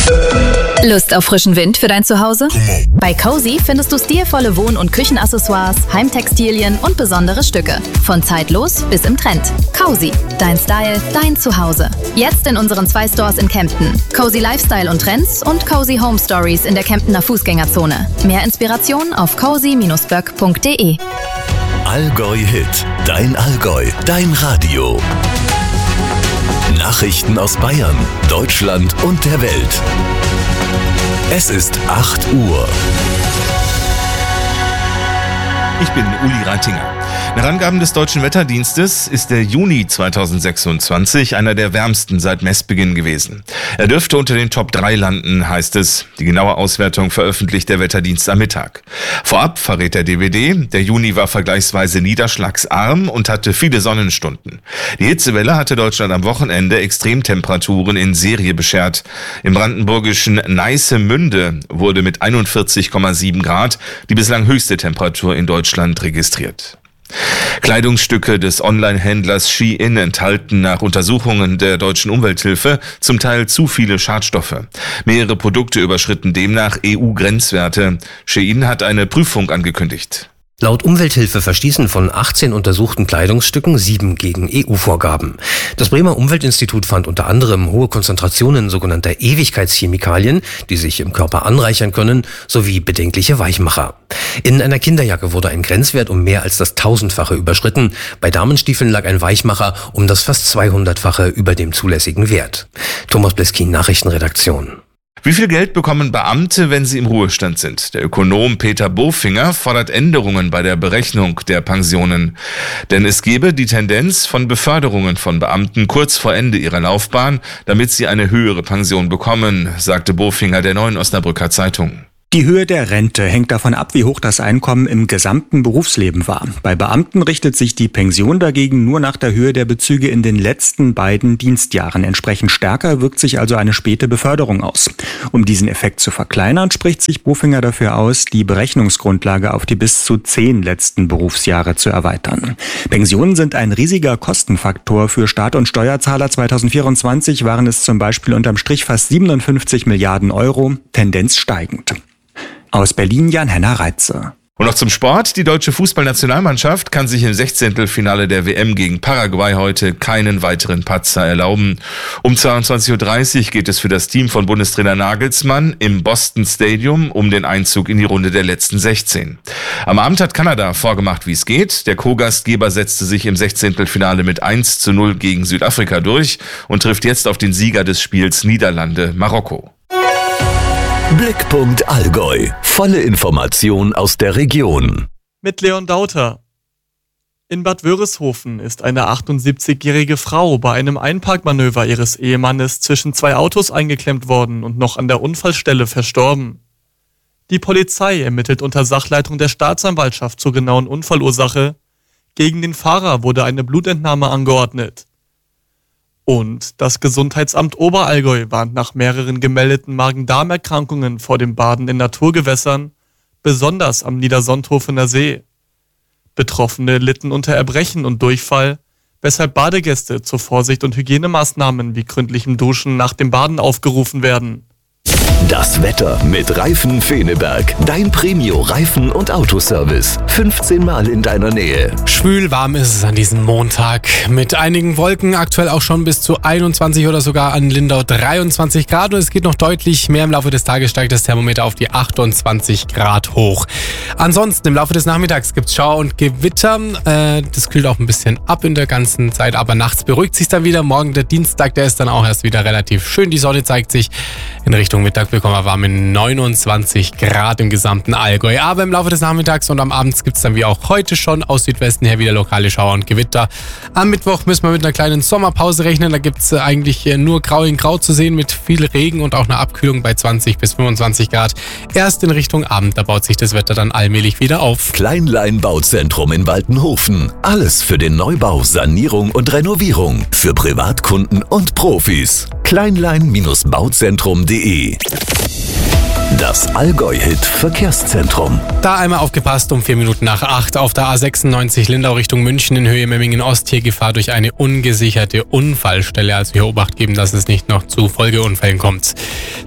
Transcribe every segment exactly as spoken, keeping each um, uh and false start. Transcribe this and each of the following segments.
Lust auf frischen Wind für dein Zuhause? Bei Cozy findest du stilvolle Wohn- und Küchenaccessoires, Heimtextilien und besondere Stücke. Von zeitlos bis im Trend. Cozy. Dein Style, dein Zuhause. Jetzt in unseren zwei Stores in Kempten. Cozy Lifestyle und Trends und Cozy Home Stories in der Kemptener Fußgängerzone. Mehr Inspiration auf cozy Bindestrich böck Punkt de. Allgäu Hit. Dein Allgäu. Dein Radio. Nachrichten aus Bayern, Deutschland und der Welt. Es ist acht Uhr. Ich bin Uli Reitinger. Nach Angaben des Deutschen Wetterdienstes ist der Juni zweitausendsechsundzwanzig einer der wärmsten seit Messbeginn gewesen. Er dürfte unter den Top drei landen, heißt es. Die genaue Auswertung veröffentlicht der Wetterdienst am Mittag. Vorab verrät der D W D, der Juni war vergleichsweise niederschlagsarm und hatte viele Sonnenstunden. Die Hitzewelle hatte Deutschland am Wochenende Extremtemperaturen in Serie beschert. Im brandenburgischen Neissemünde wurde mit einundvierzig Komma sieben Grad die bislang höchste Temperatur in Deutschland registriert. Kleidungsstücke des Online-Händlers Shein enthalten nach Untersuchungen der deutschen Umwelthilfe zum Teil zu viele Schadstoffe. Mehrere Produkte überschritten demnach E U-Grenzwerte. Shein hat eine Prüfung angekündigt. Laut Umwelthilfe verstießen von achtzehn untersuchten Kleidungsstücken sieben gegen E U-Vorgaben. Das Bremer Umweltinstitut fand unter anderem hohe Konzentrationen sogenannter Ewigkeitschemikalien, die sich im Körper anreichern können, sowie bedenkliche Weichmacher. In einer Kinderjacke wurde ein Grenzwert um mehr als das Tausendfache überschritten. Bei Damenstiefeln lag ein Weichmacher um das fast zweihundertfache über dem zulässigen Wert. Thomas Bleskin, Nachrichtenredaktion. Wie viel Geld bekommen Beamte, wenn sie im Ruhestand sind? Der Ökonom Peter Bofinger fordert Änderungen bei der Berechnung der Pensionen. Denn es gebe die Tendenz von Beförderungen von Beamten kurz vor Ende ihrer Laufbahn, damit sie eine höhere Pension bekommen, sagte Bofinger der Neuen Osnabrücker Zeitung. Die Höhe der Rente hängt davon ab, wie hoch das Einkommen im gesamten Berufsleben war. Bei Beamten richtet sich die Pension dagegen nur nach der Höhe der Bezüge in den letzten beiden Dienstjahren. Entsprechend stärker wirkt sich also eine späte Beförderung aus. Um diesen Effekt zu verkleinern, spricht sich Bofinger dafür aus, die Berechnungsgrundlage auf die bis zu zehn letzten Berufsjahre zu erweitern. Pensionen sind ein riesiger Kostenfaktor für Staat und Steuerzahler. zweitausendvierundzwanzig waren es zum Beispiel unterm Strich fast siebenundfünfzig Milliarden Euro, Tendenz steigend. Aus Berlin Jan-Henner Reitze. Und noch zum Sport. Die deutsche Fußballnationalmannschaft kann sich im Sechzehntelfinale der W M gegen Paraguay heute keinen weiteren Patzer erlauben. Um zweiundzwanzig Uhr dreißig geht es für das Team von Bundestrainer Nagelsmann im Boston Stadium um den Einzug in die Runde der letzten sechzehn. Am Abend hat Kanada vorgemacht, wie es geht. Der Co-Gastgeber setzte sich im Sechzehntelfinale mit eins zu null gegen Südafrika durch und trifft jetzt auf den Sieger des Spiels Niederlande-Marokko. Blickpunkt Allgäu. Volle Information aus der Region. Mit Leon Dauter. In Bad Wörishofen ist eine achtundsiebzigjährige Frau bei einem Einparkmanöver ihres Ehemannes zwischen zwei Autos eingeklemmt worden und noch an der Unfallstelle verstorben. Die Polizei ermittelt unter Sachleitung der Staatsanwaltschaft zur genauen Unfallursache. Gegen den Fahrer wurde eine Blutentnahme angeordnet. Und das Gesundheitsamt Oberallgäu warnt nach mehreren gemeldeten Magen-Darm-Erkrankungen vor dem Baden in Naturgewässern, besonders am Niedersonthofener See. Betroffene litten unter Erbrechen und Durchfall, weshalb Badegäste zur Vorsicht und Hygienemaßnahmen wie gründlichem Duschen nach dem Baden aufgerufen werden. Das Wetter mit Reifen Feneberg. Dein Premio-Reifen- und Autoservice. fünfzehn Mal in deiner Nähe. Schwül warm ist es an diesem Montag. Mit einigen Wolken, aktuell auch schon bis zu einundzwanzig oder sogar an Lindau dreiundzwanzig Grad. Und es geht noch deutlich mehr im Laufe des Tages, steigt das Thermometer auf die achtundzwanzig Grad hoch. Ansonsten im Laufe des Nachmittags gibt es Schauer und Gewitter. Äh, das kühlt auch ein bisschen ab in der ganzen Zeit, aber nachts beruhigt sich dann wieder. Morgen der Dienstag, der ist dann auch erst wieder relativ schön. Die Sonne zeigt sich. In Richtung Mittag bekommen wir warme neunundzwanzig Grad im gesamten Allgäu. Aber im Laufe des Nachmittags und am Abend gibt es dann wie auch heute schon aus Südwesten her wieder lokale Schauer und Gewitter. Am Mittwoch müssen wir mit einer kleinen Sommerpause rechnen. Da gibt es eigentlich nur Grau in Grau zu sehen mit viel Regen und auch einer Abkühlung bei zwanzig bis fünfundzwanzig Grad. Erst in Richtung Abend, da baut sich das Wetter dann allmählich wieder auf. Kleinlein Bauzentrum in Waltenhofen. Alles für den Neubau, Sanierung und Renovierung. Für Privatkunden und Profis. kleinlein Bauzentrum punkt de. Das Allgäu-Hit Verkehrszentrum. Da einmal aufgepasst, um vier Minuten nach acht auf der A sechsundneunzig Lindau Richtung München in Höhe Memmingen Ost. Hier Gefahr durch eine ungesicherte Unfallstelle. Also hier Obacht geben, dass es nicht noch zu Folgeunfällen kommt.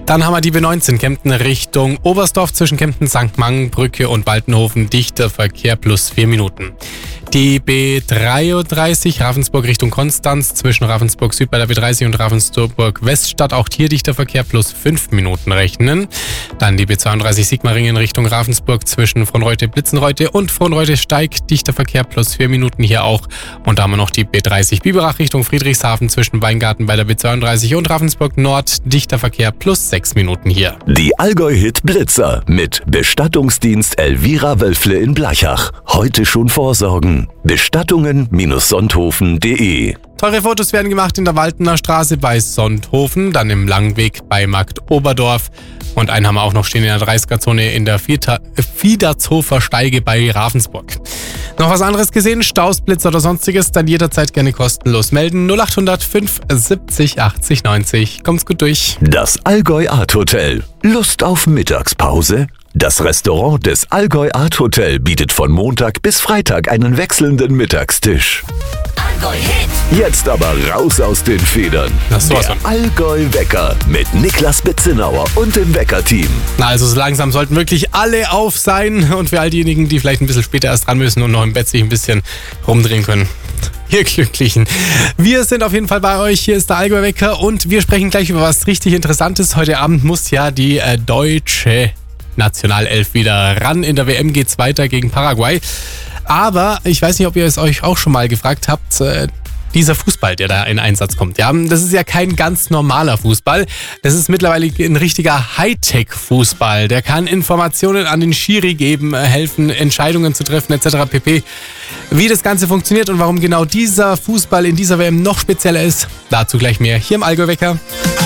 Dann haben wir die B neunzehn Kempten Richtung Oberstdorf zwischen Kempten, Sankt Mang, Brücke und Waltenhofen. Dichter Verkehr plus vier Minuten. Die B dreiunddreißig Ravensburg Richtung Konstanz zwischen Ravensburg Süd bei der B dreißig und Ravensburg Weststadt. Auch hier dichter Verkehr plus fünf Minuten rechnen. Dann die B zweiunddreißig Sigmaringen Richtung Ravensburg zwischen Frohnreute-Blitzenreute und Frohnreute-Steig. Dichter Verkehr plus vier Minuten hier auch. Und da haben wir noch die B dreißig Biberach Richtung Friedrichshafen zwischen Weingarten bei der B zweiunddreißig und Ravensburg Nord. Dichter Verkehr plus sechs Minuten hier. Die Allgäu-Hit Blitzer mit Bestattungsdienst Elvira Wölfle in Blachach. Heute schon vorsorgen. Bestattungen Sonthofen punkt de. Teure Fotos werden gemacht in der Waltener Straße bei Sonthofen, dann im Langweg bei Markt Oberdorf und einen haben wir auch noch stehen in der dreißiger-Zone in der Fiedertshofer Steige bei Ravensburg. Noch was anderes gesehen? Staus, Blitz oder sonstiges? Dann jederzeit gerne kostenlos melden. null achthundert fünf siebzig achtzig neunzig. Kommt's gut durch. Das Allgäu Art Hotel. Lust auf Mittagspause? Das Restaurant des Allgäu Art Hotel bietet von Montag bis Freitag einen wechselnden Mittagstisch. Allgäu Hit. Jetzt aber raus aus den Federn. Das Der Allgäu Wecker mit Niklas Betzenauer und dem Wecker-Team. Na, also so langsam sollten wirklich alle auf sein. Und für all diejenigen, die vielleicht ein bisschen später erst dran müssen und noch im Bett sich ein bisschen rumdrehen können. Ihr Glücklichen. Wir sind auf jeden Fall bei euch. Hier ist der Allgäu Wecker und wir sprechen gleich über was richtig Interessantes. Heute Abend muss ja die äh, deutsche Nationalelf wieder ran. In der W M geht's weiter gegen Paraguay. Aber ich weiß nicht, ob ihr es euch auch schon mal gefragt habt, äh, dieser Fußball, der da in Einsatz kommt. Ja, das ist ja kein ganz normaler Fußball. Das ist mittlerweile ein richtiger Hightech-Fußball. Der kann Informationen an den Schiri geben, helfen, Entscheidungen zu treffen et cetera pp. Wie das Ganze funktioniert und warum genau dieser Fußball in dieser W M noch spezieller ist, dazu gleich mehr hier im Allgäu Wecker.